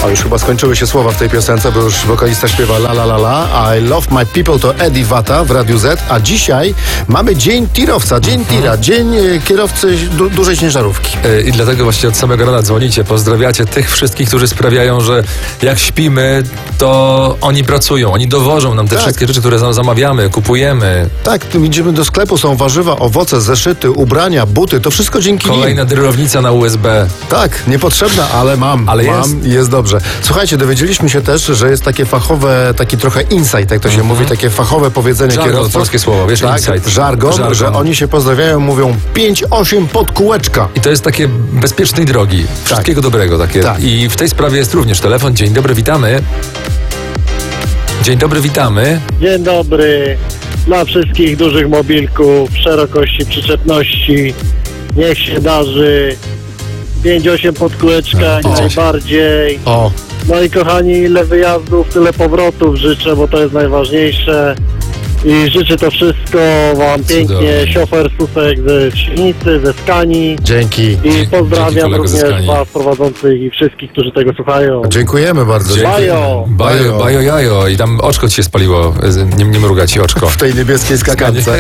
O, już chyba skończyły się słowa w tej piosence, bo już wokalista śpiewa la la la la. I love my people to Eddie Vata w Radiu Z, a dzisiaj mamy Dzień Tirowca, Dzień Tira, Dzień kierowcy dużej ciężarówki. I dlatego właśnie od samego rana dzwonicie, pozdrawiacie tych wszystkich, którzy sprawiają, że jak śpimy, to oni pracują, oni dowożą nam te wszystkie rzeczy, które zamawiamy, kupujemy. Tak, idziemy do sklepu, są warzywa, owoce, zeszyty, ubrania, buty, to wszystko dzięki nim. Kolejna drylownica na USB. Tak, niepotrzebna, ale mam. Ale mam i jest dobrze. Słuchajcie, dowiedzieliśmy się też, że jest takie fachowe, taki trochę insight, jak to się mówi, takie fachowe powiedzenie Żargon, kierowców. polskie słowo, wiesz, tak, insight. Żargon, że oni się pozdrawiają, mówią 5-8 pod kółeczka. I to jest takie bezpiecznej drogi. Wszystkiego dobrego takie. Tak. I w tej sprawie jest również telefon. Dzień dobry, witamy. Dzień dobry, witamy. Dzień dobry dla wszystkich dużych mobilków, szerokości, przyczepności. Niech się darzy. 5-8 pod kółeczka jak najbardziej. O, No i kochani, ile wyjazdów, tyle powrotów życzę, bo to jest najważniejsze. I życzę to wszystko wam pięknie. Cudownie. Szofer Susek ze Świnicy, ze Skanii. dzięki. I Dzięki pozdrawiam kolego ze również Skanii. was prowadzących i wszystkich, którzy tego słuchają. Dziękujemy bardzo. Dzięki. Bajo! Bajo, bajo, jajo. I tam oczko ci się spaliło. Nie mruga ci oczko. W tej niebieskiej skakance.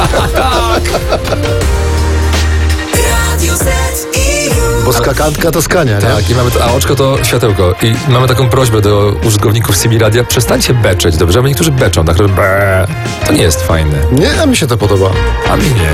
Radio Z i Bo skakantka to skania, nie? Tak, i mamy a oczko to światełko. I mamy taką prośbę do użytkowników CB Radia. Przestańcie beczeć, dobrze? Bo niektórzy beczą, tak, że to nie jest fajne. Nie, a mi się to podoba. A mi nie.